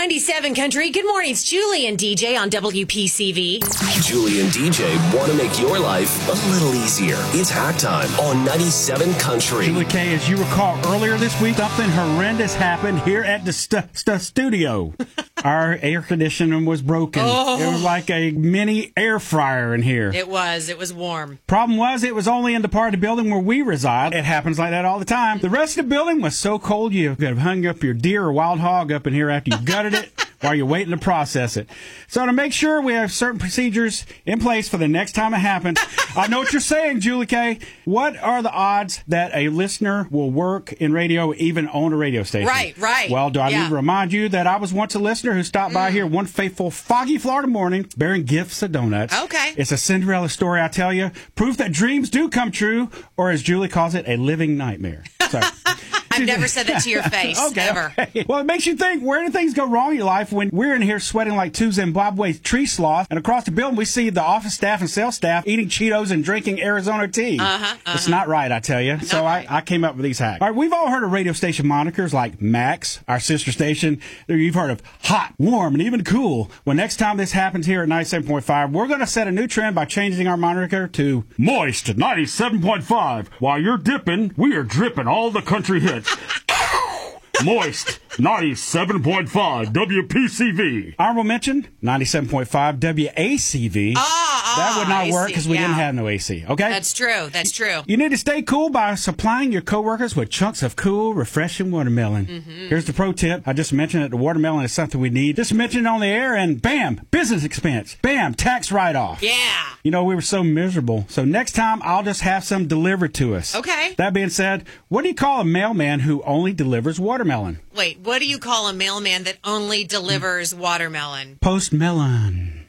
97 Country. Good morning. It's Julie and DJ on WPCV. Julie and DJ want to make your life a little easier. It's Hack Time on 97 Country. Julie K., as you recall, earlier this week, something horrendous happened here at the studio. Our air conditioning was broken. Oh. It was like a mini air fryer in here. It was warm. Problem was, it was only in the part of the building where we reside. It happens like that all the time. The rest of the building was so cold you could have hung up your deer or wild hog up in here after you gutted it while you're waiting to process it. So to make sure we have certain procedures in place for the next time it happens, I know what you're saying, Julie K. What are the odds that a listener will work in radio, even own a radio station? Right. Well, do I need to remind you that I was once a listener who stopped by here one fateful, foggy Florida morning bearing gifts of donuts. Okay. It's a Cinderella story, I tell you. Proof that dreams do come true, or as Julie calls it, a living nightmare. Sorry. I've never said that to your face, ever. Okay. Well, it makes you think, where do things go wrong in your life when we're in here sweating like two Zimbabwe tree sloths, and across the building we see the office staff and sales staff eating Cheetos and drinking Arizona tea? It's not right, I tell you. So I came up with these hacks. All right, we've all heard of radio station monikers like Max, our sister station. You've heard of hot, warm, and even cool. Well, next time this happens here at 97.5, we're going to set a new trend by changing our moniker to Moist 97.5. While you're dipping, we are dripping all the country hits. Moist 97.5 WPCV. Honorable mention 97.5 WACV. That would not work because we didn't have no AC. Okay, That's true. You need to stay cool by supplying your coworkers with chunks of cool, refreshing watermelon. Here's the pro tip. I just mentioned that the watermelon is something we need. Just mention it on the air and bam, business expense. Bam, tax write-off. Yeah. You know, we were so miserable. So next time, I'll just have some delivered to us. Okay. That being said, what do you call a mailman who only delivers watermelon? Wait, what do you call a mailman that only delivers watermelon? Postmelon.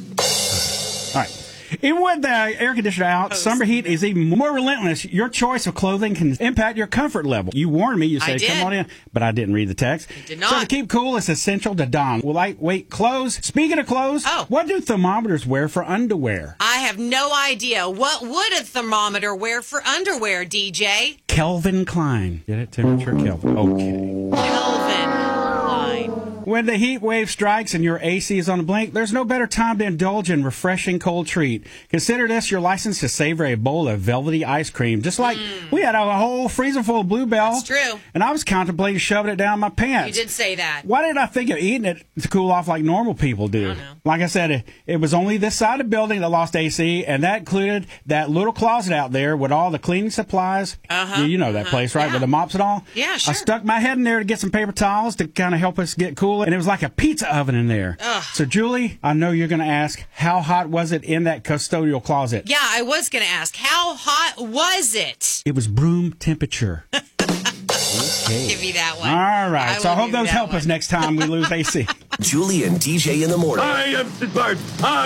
All right. Even with the air conditioner out, summer heat is even more relentless. Your choice of clothing can impact your comfort level. You warned me. You said, come on in. But I didn't read the text. You did not. So to keep cool, it's essential to don lightweight clothes. Speaking of clothes, what do thermometers wear for underwear? I have no idea. What would a thermometer wear for underwear, DJ? Calvin Klein. Get it? Temperature Kelvin. Okay. Calvin Klein. When the heat wave strikes and your AC is on the blink, there's no better time to indulge in refreshing cold treat. Consider this your license to savor a bowl of velvety ice cream. Just like we had a whole freezer full of Bluebell. That's true. And I was contemplating shoving it down my pants. You did say that. Why did I think of eating it to cool off like normal people do? I don't know. Like I said, it was only this side of the building that lost AC, and that included that little closet out there with all the cleaning supplies. You know that place, right? Yeah. With the mops and all? Yeah, sure. I stuck my head in there to get some paper towels to kind of help us get cool, and it was like a pizza oven in there. So, Julie, I know you're going to ask, how hot was it in that custodial closet? Yeah, I was going to ask, how hot was it? It was room temperature. Okay. Give me that one. All right. So I hope those help us next time we lose AC. Julie and DJ in the morning. I am smart.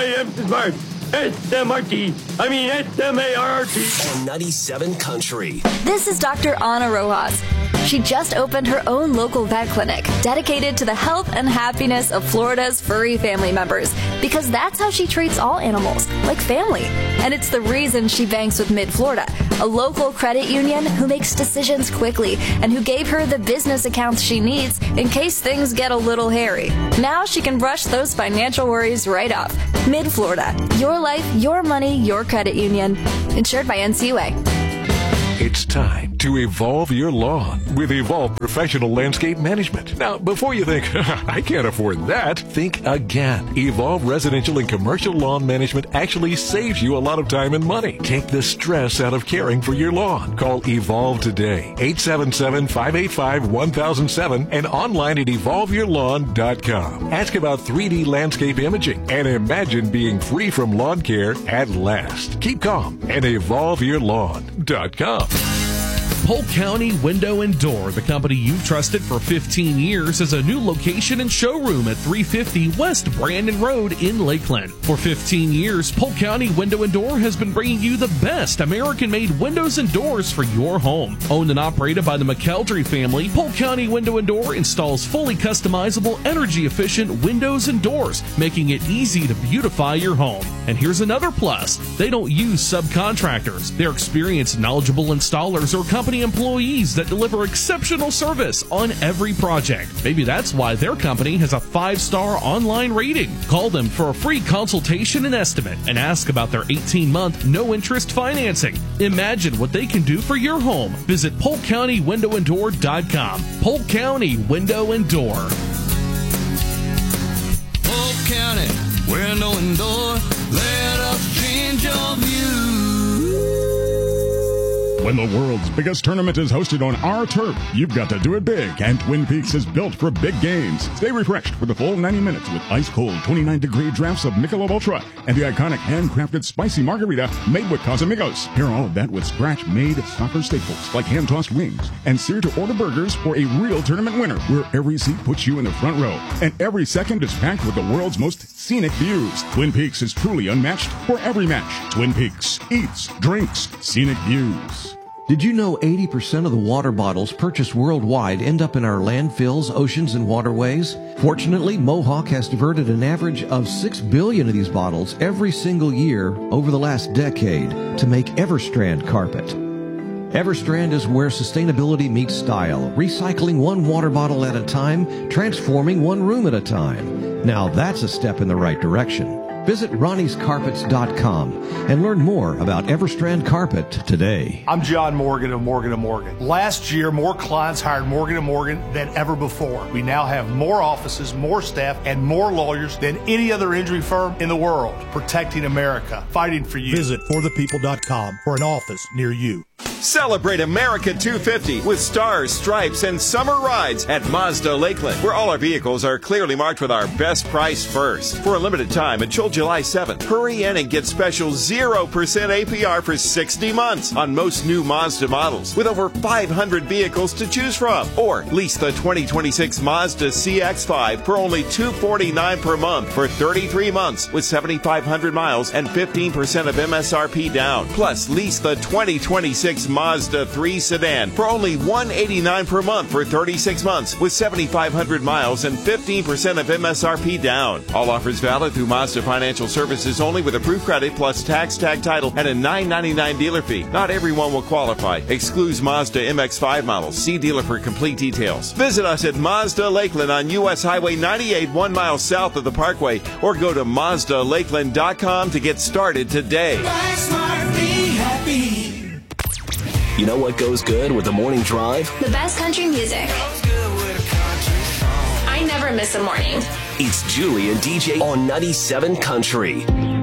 S-M-R-T. I mean S-M-A-R-T. On 97 Country. This is Dr. Ana Rojas. She just opened her own local vet clinic dedicated to the health and happiness of Florida's furry family members, because that's how she treats all animals, like family. And it's the reason she banks with Mid-Florida, a local credit union who makes decisions quickly and who gave her the business accounts she needs in case things get a little hairy. Now she can brush those financial worries right off. Mid-Florida, your life, your money, your credit union. Insured by NCUA. It's time to evolve your lawn with Evolve Professional Landscape Management. Now, before you think, I can't afford that, think again. Evolve Residential and Commercial Lawn Management actually saves you a lot of time and money. Take the stress out of caring for your lawn. Call Evolve today, 877-585-1007 and online at evolveyourlawn.com. Ask about 3D landscape imaging and imagine being free from lawn care at last. Keep calm and evolveyourlawn.com. Polk County Window and Door, the company you've trusted for 15 years, is a new location and showroom at 350 West Brandon Road in Lakeland. For 15 years, Polk County Window and Door has been bringing you the best American-made windows and doors for your home. Owned and operated by the McKeldry family, Polk County Window and Door installs fully customizable, energy-efficient windows and doors, making it easy to beautify your home. And here's another plus. They don't use subcontractors. They're experienced, knowledgeable installers or company employees that deliver exceptional service on every project. Maybe that's why their company has a 5-star online rating. Call them for a free consultation and estimate and ask about their 18-month no-interest financing. Imagine what they can do for your home. Visit PolkCountyWindowAndDoor.com. Polk County Window and Door. Polk County Window and Door, let us change your view. When the world's biggest tournament is hosted on our turf, you've got to do it big, and Twin Peaks is built for big games. Stay refreshed for the full 90 minutes with ice-cold 29-degree drafts of Michelob Ultra and the iconic handcrafted spicy margarita made with Casamigos. Pair all of that with scratch-made soccer staples like hand-tossed wings and sear-to-order burgers for a real tournament winner, where every seat puts you in the front row, and every second is packed with the world's most scenic views. Twin Peaks is truly unmatched for every match. Twin Peaks eats, drinks, scenic views. Did you know 80% of the water bottles purchased worldwide end up in our landfills, oceans, and waterways? Fortunately, Mohawk has diverted an average of 6 billion of these bottles every single year over the last decade to make Everstrand carpet. Everstrand is where sustainability meets style, recycling one water bottle at a time, transforming one room at a time. Now that's a step in the right direction. Visit RonniesCarpets.com and learn more about Everstrand Carpet today. I'm John Morgan of Morgan & Morgan. Last year, more clients hired Morgan & Morgan than ever before. We now have more offices, more staff, and more lawyers than any other injury firm in the world, protecting America, fighting for you. Visit forthepeople.com for an office near you. Celebrate America 250 with stars, stripes, and summer rides at Mazda Lakeland, where all our vehicles are clearly marked with our best price first. For a limited time until July 7th, hurry in and get special 0% APR for 60 months on most new Mazda models, with over 500 vehicles to choose from. Or lease the 2026 Mazda CX-5 for only $249 per month for 33 months with 7,500 miles and 15% of MSRP down. Plus, lease the 2026 Mazda 3 sedan for only $189 per month for 36 months with 7,500 miles and 15% of MSRP down. All offers valid through Mazda Financial Services only, with approved credit plus tax, tag title, and a $9.99 dealer fee. Not everyone will qualify. Excludes Mazda MX-5 models. See dealer for complete details. Visit us at Mazda Lakeland on U.S. Highway 98, 1 mile south of the Parkway, or go to MazdaLakeland.com to get started today. Buy smart, be happy. You know what goes good with the morning drive? The best country music. I never miss a morning. It's Julie and DJ on 97 Country.